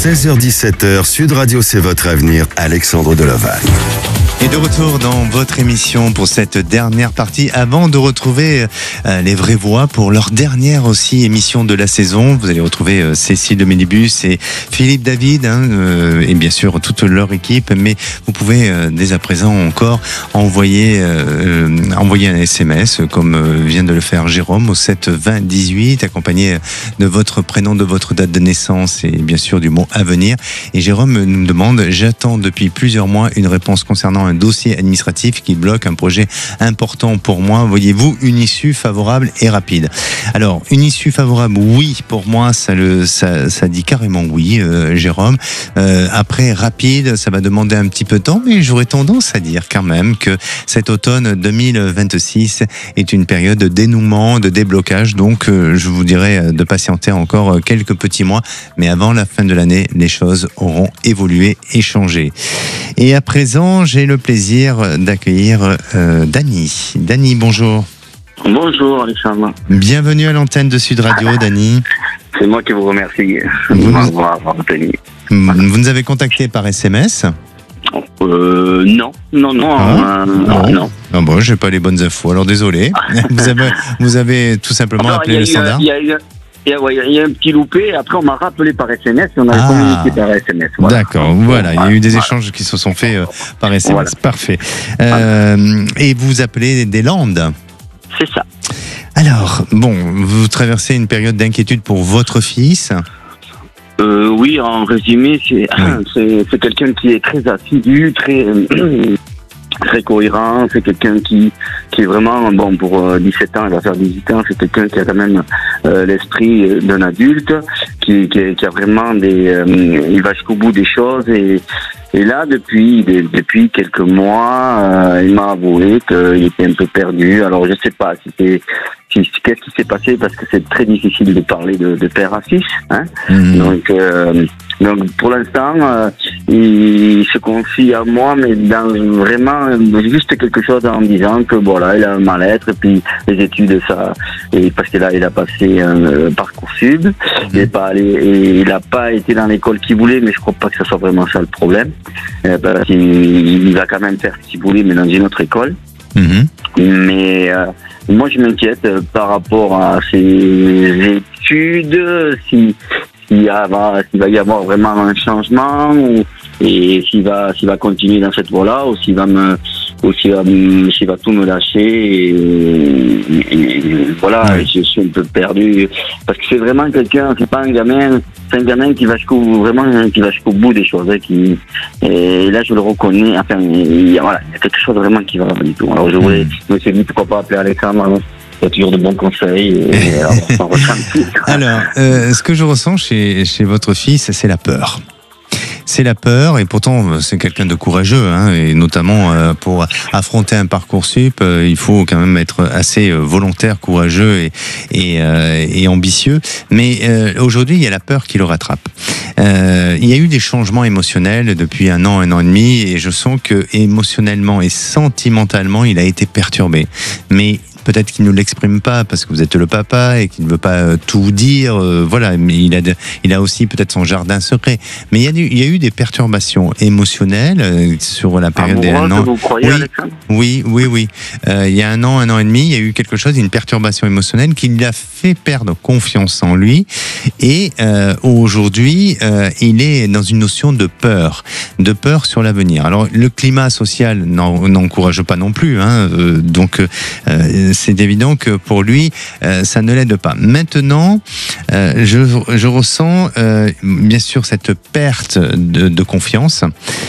16h-17h, Sud Radio, c'est votre avenir. Alexandre Delovac. Et de retour dans votre émission pour cette dernière partie, avant de retrouver les vraies voix pour leur dernière aussi émission de la saison. Vous allez retrouver Cécile de Mélibus et Philippe David, et bien sûr toute leur équipe. Mais vous pouvez dès à présent encore envoyer un SMS, comme vient de le faire Jérôme, au 7 20 18, accompagné de votre prénom, de votre date de naissance et bien sûr du mot avenir. Et Jérôme nous demande: j'attends depuis plusieurs mois une réponse concernant un dossier administratif qui bloque un projet important pour moi. Voyez-vous une issue favorable et rapide? Alors, une issue favorable, oui, pour moi, ça dit carrément oui, Jérôme. Après, rapide, ça va demander un petit peu de temps, mais j'aurais tendance à dire quand même que cet automne 2026 est une période de dénouement, de déblocage. Donc, je vous dirais de patienter encore quelques petits mois, mais avant la fin de l'année, les choses auront évolué et changé. Et à présent, j'ai le plaisir d'accueillir Dany. Dany, bonjour. Bonjour Alexandre. Bienvenue à l'antenne de Sud Radio, Dany. C'est moi qui vous remercie. Vous nous avez contacté par SMS? Non. Non. Ah bon, j'ai pas les bonnes infos, alors désolé. Vous avez tout simplement appelé le standard? Il y a un petit loupé, après on m'a rappelé par SMS et on avait communiqué par SMS. Voilà. D'accord, voilà, il y a eu des échanges qui se sont faits par SMS, voilà. Parfait. Et vous appelez des Landes? C'est ça. Alors, bon, vous traversez une période d'inquiétude pour votre fils? Oui, en résumé, c'est quelqu'un qui est très assidu, très cohérent, c'est quelqu'un qui est vraiment, bon, pour 17 ans, il va faire 18 ans, c'est quelqu'un qui a quand même l'esprit d'un adulte, qui a vraiment il va jusqu'au bout des choses et là, depuis quelques mois, il m'a avoué qu'il était un peu perdu. Alors, je sais pas qu'est-ce qui s'est passé, parce que c'est très difficile de parler de père à fils, hein. Donc, pour l'instant, il se confie à moi, mais dans vraiment juste quelque chose en disant que voilà, il a un mal-être, et puis les études, ça, et parce que là, il a passé un Parcoursup, il n'a pas été dans l'école qu'il voulait, mais je crois pas que ce soit vraiment ça le problème. Parce qu'il va quand même faire ce qu'il voulait, mais dans une autre école. Mais moi, je m'inquiète par rapport à ses études, s'il va y avoir vraiment un changement, et s'il va continuer dans cette voie-là, ou s'il va tout me lâcher, et voilà, ouais. Je suis un peu perdu, parce que c'est vraiment quelqu'un, c'est pas un gamin, c'est un gamin qui va jusqu'au bout des choses, et là je le reconnais, enfin, il y a quelque chose vraiment qui va pas du tout. Alors je me suis dit pourquoi pas appeler Alexandre. Il y a toujours de bons conseils. Alors, ce que je ressens chez votre fils, c'est la peur. C'est la peur, et pourtant c'est quelqu'un de courageux, hein, et notamment pour affronter un Parcoursup, il faut quand même être assez volontaire, courageux et ambitieux. Mais aujourd'hui, il y a la peur qui le rattrape. Il y a eu des changements émotionnels depuis un an et demi, et je sens que émotionnellement et sentimentalement, il a été perturbé. Mais peut-être qu'il ne l'exprime pas parce que vous êtes le papa et qu'il ne veut pas tout dire, voilà. Mais il a aussi peut-être son jardin secret. Mais il y a eu des perturbations émotionnelles sur la période des 1 an. Vous croyez, Alexandre ? Oui. Il y a un an et demi, il y a eu quelque chose, une perturbation émotionnelle qui l'a fait perdre confiance en lui. Et aujourd'hui, il est dans une notion de peur sur l'avenir. Alors le climat social n'encourage pas non plus, hein, donc c'est évident que pour lui, ça ne l'aide pas. Maintenant, je ressens bien sûr cette perte de confiance.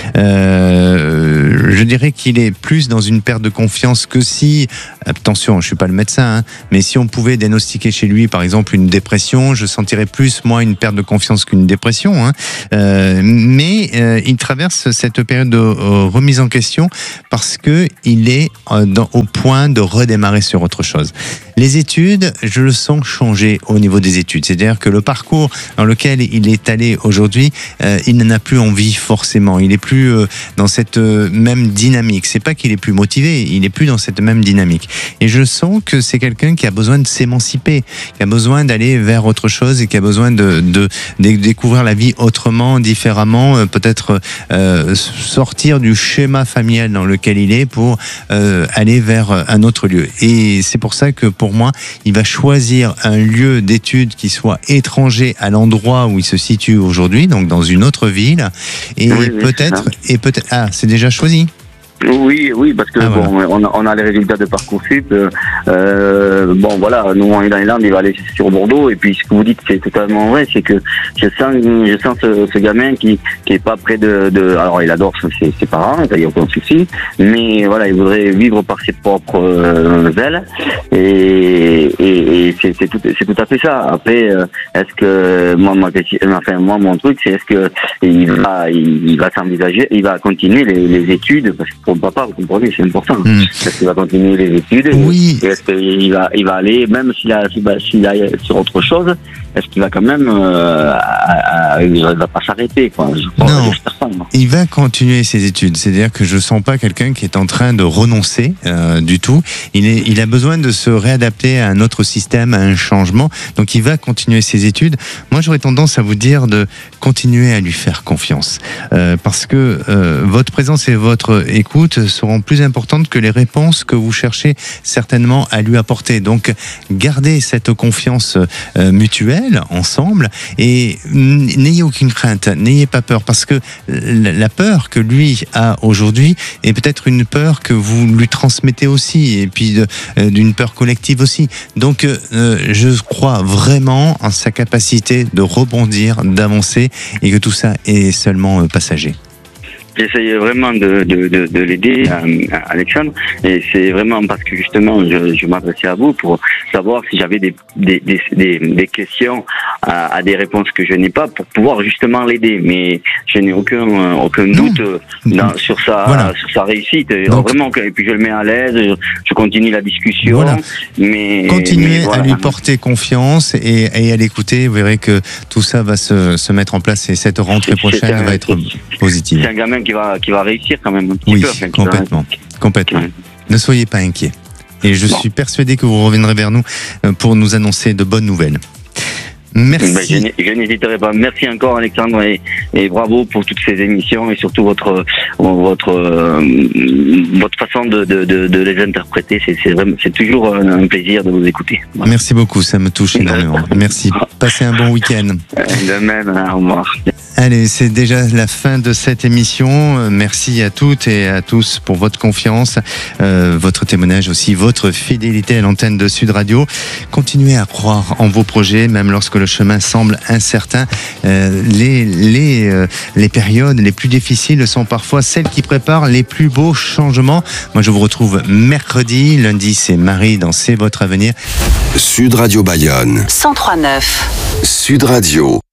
Je dirais qu'il est plus dans une perte de confiance que si, attention, je suis pas le médecin, hein, mais si on pouvait diagnostiquer chez lui, par exemple, une dépression, je sentirais plus, moi, une perte de confiance qu'une dépression. Hein. Mais il traverse cette période de remise en question parce que il est au point de redémarrer sur autre chose. Les études, je le sens changer au niveau des études. C'est-à-dire que le parcours dans lequel il est allé aujourd'hui, il n'en a plus envie forcément. Il est plus dans cette même dynamique. C'est pas qu'il est plus motivé, il est plus dans cette même dynamique. Et je sens que c'est quelqu'un qui a besoin de s'émanciper, qui a besoin d'aller vers autre chose et qui a besoin de découvrir la vie autrement, différemment, peut-être sortir du schéma familial dans lequel il est pour aller vers un autre lieu. Et c'est pour ça que pour moi, il va choisir un lieu d'études qui soit étranger à l'endroit où il se situe aujourd'hui, donc dans une autre ville. Et peut-être, c'est déjà choisi. Oui, parce que on a les résultats de Parcoursup. Voilà, nous on est dans les Landes, il va aller sur Bordeaux. Et puis ce que vous dites, c'est totalement vrai, c'est que je sens ce gamin qui est pas près de. Alors il adore ses parents, il n'y a aucun souci, mais voilà, il voudrait vivre par ses propres ailes. Et c'est tout à fait ça. Après, est-ce que moi mon truc, c'est est-ce que il va s'envisager, il va continuer les études, parce que pour le papa, vous comprenez, c'est important. Est-ce qu'il va continuer les études? Oui. Et est-ce qu'il va aller, même s'il a sur autre chose, est-ce qu'il va quand même, il va pas s'arrêter, quoi. Non, il va continuer ses études. C'est-à-dire que je sens pas quelqu'un qui est en train de renoncer du tout. Il a besoin de se réadapter à un autre système, à un changement. Donc il va continuer ses études. Moi, j'aurais tendance à vous dire de continuer à lui faire confiance, parce que votre présence et votre écoute seront plus importantes que les réponses que vous cherchez certainement à lui apporter. Donc, gardez cette confiance mutuelle ensemble et n'ayez aucune crainte, n'ayez pas peur, parce que la peur que lui a aujourd'hui est peut-être une peur que vous lui transmettez aussi, et puis d'une peur collective aussi. Donc, je crois vraiment en sa capacité de rebondir, d'avancer, et que tout ça est seulement passager. J'essayais vraiment de l'aider, Alexandre, et c'est vraiment parce que justement je m'adressais à vous pour savoir si j'avais des questions à des réponses que je n'ai pas, pour pouvoir justement l'aider. Mais je n'ai aucun doute sur sa réussite. Donc, vraiment, et puis je le mets à l'aise, je continue la discussion. Voilà. Continuez à lui porter confiance et à l'écouter. Vous verrez que tout ça va se mettre en place, et cette rentrée prochaine va être positive. C'est un gamin qui va réussir quand même un petit peu. Complètement. Ne soyez pas inquiets. Et je suis persuadé que vous reviendrez vers nous pour nous annoncer de bonnes nouvelles. Merci. Je n'hésiterai pas. Merci encore, Alexandre, et bravo pour toutes ces émissions, et surtout votre façon de les interpréter. C'est toujours un plaisir de vous écouter. Voilà. Merci beaucoup, ça me touche énormément. Merci. Passez un bon week-end. De même, au revoir. Allez, c'est déjà la fin de cette émission. Merci à toutes et à tous pour votre confiance, votre témoignage aussi, votre fidélité à l'antenne de Sud Radio. Continuez à croire en vos projets, même lorsque le chemin semble incertain. Les périodes les plus difficiles sont parfois celles qui préparent les plus beaux changements. Moi, je vous retrouve mercredi. Lundi, c'est Marie dans C'est votre avenir. Sud Radio Bayonne. 103.9. Sud Radio.